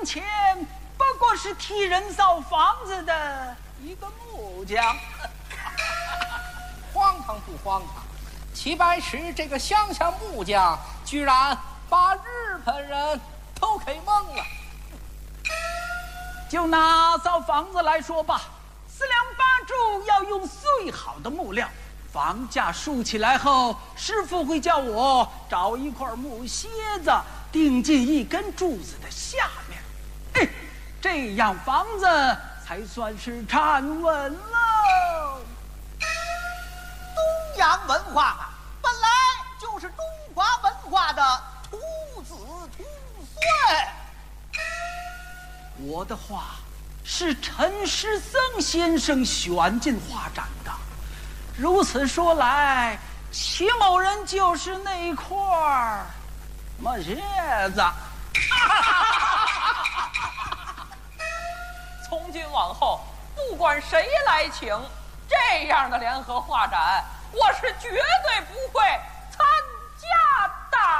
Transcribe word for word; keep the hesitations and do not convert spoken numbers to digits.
前不过是替人造房子的一个木匠。 荒唐不荒唐？齐白石这个乡下木匠，居然把日本人都给蒙了。 就拿造房子来说吧，四梁八柱要用最好的木料，房架竖起来后，师傅会叫我找一块木楔子钉进一根柱子的下面，哎，这样房子才算是站稳喽。 东洋文化啊，本来就是中华文化的徒子徒孙。 我的画是陈师曾先生选进画展的，如此说来，齐某人就是那块木楔子。 从今往后，不管谁来请，这样的联合画展，我是绝对不会